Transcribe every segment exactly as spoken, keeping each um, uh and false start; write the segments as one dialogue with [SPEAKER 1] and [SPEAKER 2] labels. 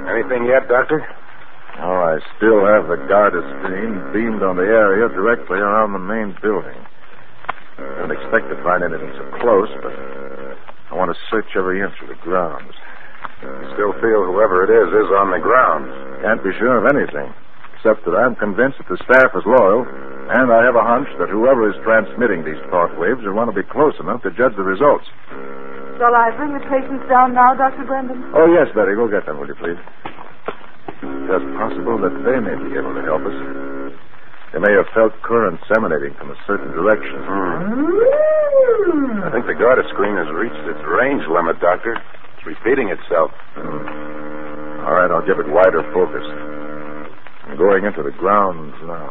[SPEAKER 1] Anything yet, Doctor?
[SPEAKER 2] Oh, I still have the Garda screen beamed on the area directly around the main building. I don't expect to find anything so close, but I want to search every inch of the grounds.
[SPEAKER 1] You still feel whoever it is is on the grounds?
[SPEAKER 2] Can't be sure of anything, except that I'm convinced that the staff is loyal, and I have a hunch that whoever is transmitting these thought waves will want to be close enough to judge the results.
[SPEAKER 3] Shall I bring the patients down now, Doctor Brendan?
[SPEAKER 2] Oh, yes, Betty. Go get them, will you, please? It's possible that they may be able to help us. They may have felt currents emanating from a certain direction.
[SPEAKER 1] Hmm. I think the Garda screen has reached its range limit, Doctor. It's repeating itself.
[SPEAKER 2] Hmm. All right, I'll give it wider focus. I'm going into the grounds now.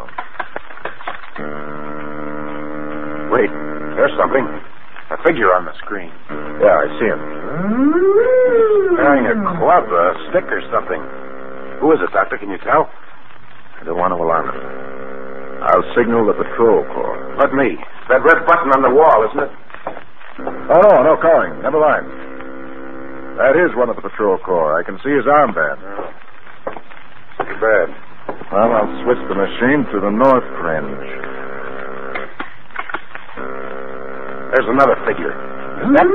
[SPEAKER 1] Wait, there's something. A figure on the screen.
[SPEAKER 2] Yeah, I see him.
[SPEAKER 1] Carrying a club, a stick or something. Who is it, Doctor? Can you tell?
[SPEAKER 2] I don't want to alarm him. I'll signal the patrol corps.
[SPEAKER 1] Let me. That red button on the wall, isn't it?
[SPEAKER 2] Oh, no, no calling. Never mind. That is one of the patrol corps. I can see his armband.
[SPEAKER 1] Too bad.
[SPEAKER 2] Well, I'll switch the machine to the north fringe.
[SPEAKER 1] There's another figure. Is that...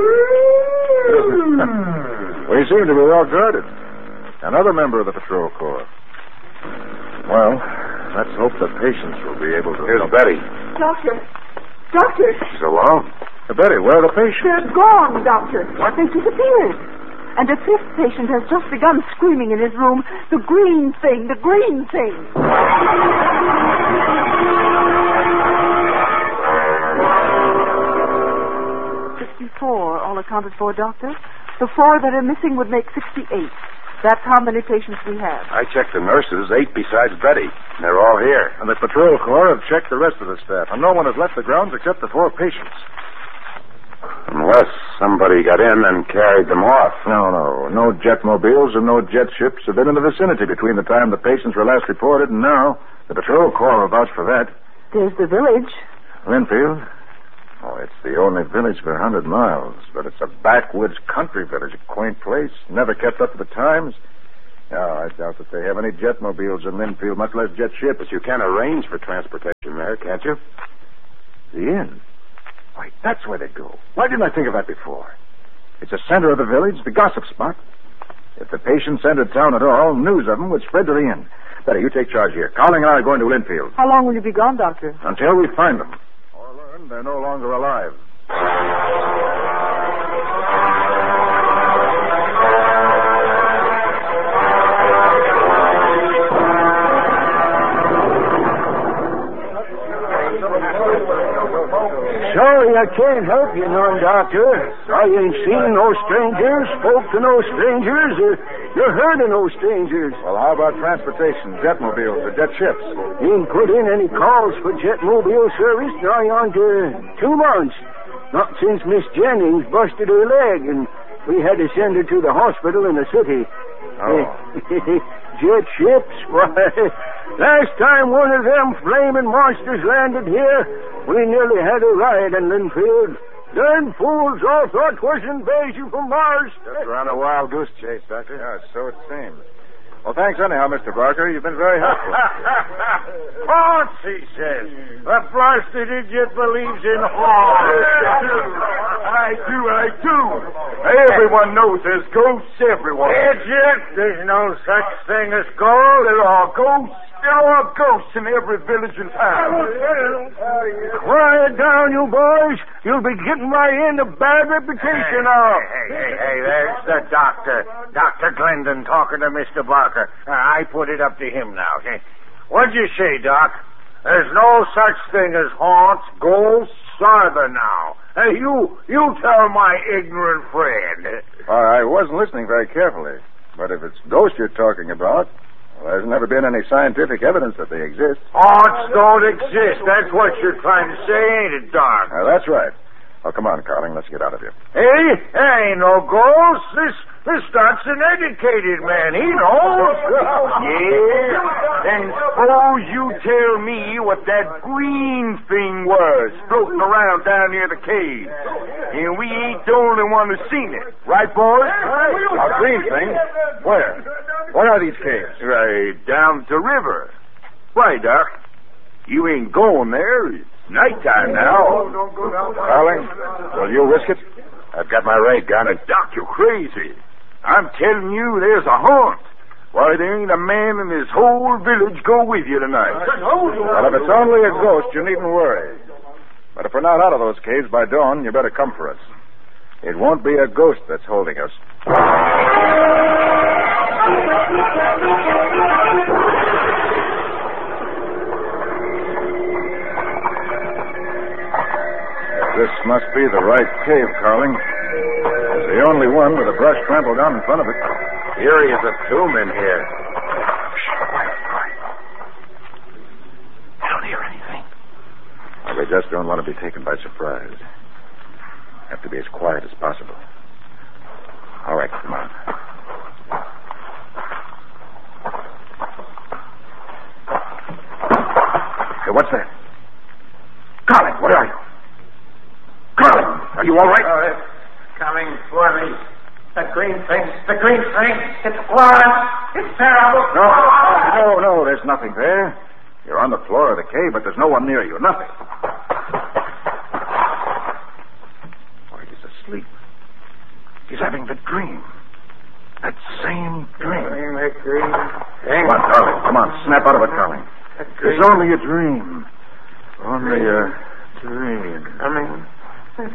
[SPEAKER 2] We seem to be well guarded. Another member of the patrol corps. Well, let's hope the patients will be able to...
[SPEAKER 1] Here's
[SPEAKER 2] help.
[SPEAKER 1] Betty.
[SPEAKER 3] Doctor. Doctor.
[SPEAKER 1] She's alone.
[SPEAKER 2] Uh, Betty, where are the patients?
[SPEAKER 3] They're gone, Doctor. What? They disappeared. And a fifth patient has just begun screaming in his room, the green thing, the green thing. Sixty-four, all accounted for, Doctor. The four that are missing would make sixty-eight. That's how many patients we have.
[SPEAKER 1] I checked the nurses, eight besides Betty. They're all here.
[SPEAKER 2] And the patrol corps have checked the rest of the staff, and no one has left the grounds except the four patients.
[SPEAKER 1] Unless somebody got in and carried them off.
[SPEAKER 2] No, no. No jetmobiles and no jet ships have been in the vicinity between the time the patients were last reported and now. The patrol corps will vouch for that.
[SPEAKER 3] There's the village.
[SPEAKER 2] Linfield? Oh, it's the only village for a hundred miles, but it's a backwoods country village, a quaint place, never kept up to the times. No, I doubt that they have any jetmobiles in Linfield, much less jet ships.
[SPEAKER 1] But you can arrange for transportation there, can't you?
[SPEAKER 2] The inn? Why, that's where they go. Why didn't I think of that before? It's the center of the village, the gossip spot. If the patients entered town at all, news of them would spread to the inn. Better, you take charge here. Carling and I are going to Linfield.
[SPEAKER 3] How long will you be gone, Doctor?
[SPEAKER 2] Until we find them. Or learn they're no longer alive.
[SPEAKER 4] Sorry I can't help you none, Doctor. I ain't seen no strangers, spoke to no strangers, or you heard of no strangers.
[SPEAKER 2] Well, how about transportation, jetmobiles, or jet ships?
[SPEAKER 4] Ain't put in any calls for jetmobile service nigh on to two months. Not since Miss Jennings busted her leg, and we had to send her to the hospital in the city.
[SPEAKER 2] Oh.
[SPEAKER 4] Jet ships? Why, last time one of them flaming monsters landed here, we nearly had a riot in Linfield. Them fools all thought 'twas invasion from Mars.
[SPEAKER 2] Just ran a wild goose chase, Doctor. Yeah, so it seems. Well, thanks anyhow, Mister Barker. You've been very helpful.
[SPEAKER 5] Haunts, he says. The blasted idiot believes in haunts.
[SPEAKER 1] I do, I do. Everyone knows there's ghosts everywhere.
[SPEAKER 5] Idiot, there's no such thing as gold.
[SPEAKER 1] There are ghosts. There are ghosts in every village and town.
[SPEAKER 4] Quiet down, you boys. You'll be getting my end a bad reputation now.
[SPEAKER 5] Hey, hey, hey, there's the doctor. Doctor Glendon talking to Mister Barker. Uh, I put it up to him now. Hey, what'd you say, Doc? There's no such thing as haunts, ghosts, either now. Hey, you, you tell my ignorant friend.
[SPEAKER 2] I wasn't listening very carefully. But if it's ghosts you're talking about, well, there's never been any scientific evidence that they exist.
[SPEAKER 5] Haunts don't exist. That's what you're trying to say, ain't it, Doc?
[SPEAKER 2] Uh, that's right. Oh, come on, Carling. Let's get out of here.
[SPEAKER 5] Hey, there ain't no ghost. This, this Doc's an educated man. He knows.
[SPEAKER 1] Yeah? Then suppose you tell me what that green thing was floating around down near the cave. And we ain't the only one who's seen it. Right, boys?
[SPEAKER 2] A green thing? Where? Where are these caves?
[SPEAKER 1] Right down the river. Why, Doc? You ain't going there. It's nighttime now.
[SPEAKER 2] Carling, will you risk it? I've got my ray gun.
[SPEAKER 1] Uh, Doc, you're crazy. I'm telling you, there's a haunt. Why, there ain't a man in this whole village go with you tonight.
[SPEAKER 2] Well, if it's only a ghost, you needn't worry. But if we're not out of those caves by dawn, you better come for us. It won't be a ghost that's holding us. This must be the right cave, Carling. It's the only one with a brush trampled down in front of it.
[SPEAKER 5] Here is a tomb in here.
[SPEAKER 2] Quiet, quiet. I don't hear anything. Well, we just don't want to be taken by surprise. Have to be as quiet as possible. All right, come on. Hey, what's that? Carling, where are you? Carling, are you all right?
[SPEAKER 5] Oh, it's coming for me. The green thing, the green thing. It's Florence. It's terrible.
[SPEAKER 2] No, no, no, there's nothing there. You're on the floor of the cave, but there's no one near you. Nothing. Boy, he's asleep. He's having the dream. That same dream.
[SPEAKER 5] The green thing.
[SPEAKER 2] Come on, Carling. Come on, snap out of it, Carling. It's only a dream. Only a dream.
[SPEAKER 5] Coming.
[SPEAKER 6] I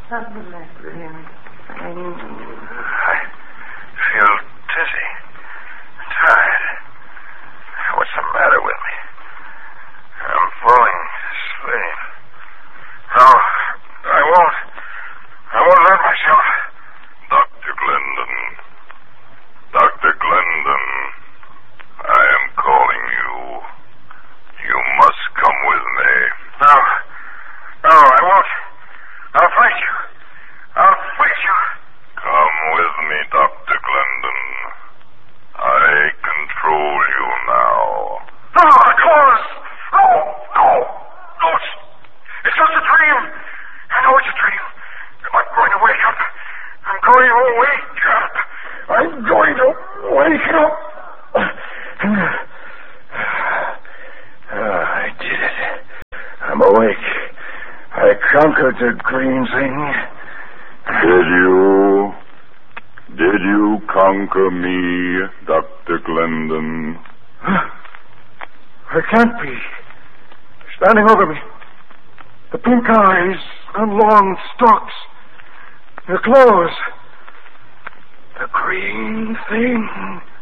[SPEAKER 6] feel dizzy, tired. What's the matter with me? I'm falling asleep. No, I won't. I won't hurt myself. Doctor Glendon. Doctor Glendon. I am calling you. You must come with me. No. No, I won't. I'll fight you. I'll fight you. Come with me, Doctor Glendon. I control you now. No, Claus! No! No! No, it's, it's just a dream. I know it's a dream. I'm going to wake up. I'm going to wake up. I'm going to wake up. Oh, I did it. I'm awake. I conquered the green thing.
[SPEAKER 7] Did you? Did you conquer me, Doctor Glendon?
[SPEAKER 2] I can't be. Standing over me. The pink eyes on long stalks. The clothes. The green thing.